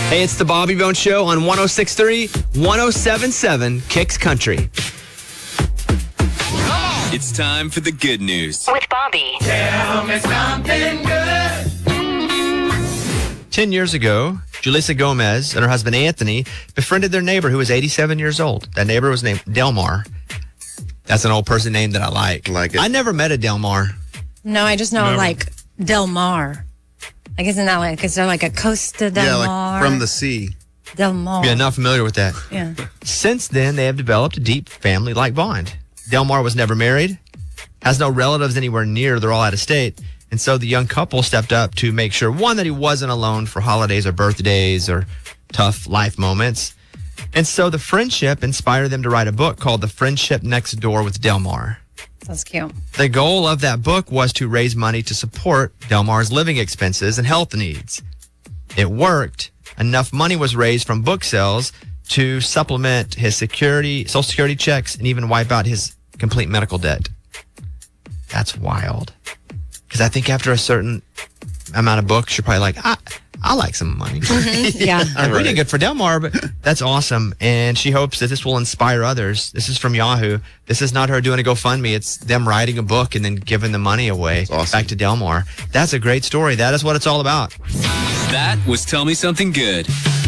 Hey, it's the Bobby Bones Show on 106.3, 107.7 Kicks Country. It's time for the good news. With Bobby. Tell me something good. 10 years ago, Julissa Gomez and her husband Anthony befriended their neighbor who was 87 years old. That neighbor was named Delmar. That's an old person name that I like. Like it. I never met a Delmar. No, I just know like Del Mar. Like, isn't that like, is there like a Costa Del Mar? like from the sea. Del Mar. Yeah, not familiar with that. Yeah. Since then, they have developed a deep family-like bond. Delmar was never married, has no relatives anywhere near. They're all out of state. And so the young couple stepped up to make sure, one, that he wasn't alone for holidays or birthdays or tough life moments. And so the friendship inspired them to write a book called The Friendship Next Door with Delmar. That's cute. The goal of that book was to raise money to support Delmar's living expenses and health needs. It worked. Enough money was raised from book sales to supplement his Social Security checks and even wipe out his complete medical debt. That's wild. Because I think after a certain amount of books, you're probably like, I like some money. Yeah. And we did good for Delmar, but that's awesome. And she hopes that this will inspire others. This is from Yahoo. This is not her doing a GoFundMe. It's them writing a book and then giving the money away back to Delmar. That's a great story. That is what it's all about. That was Tell Me Something Good.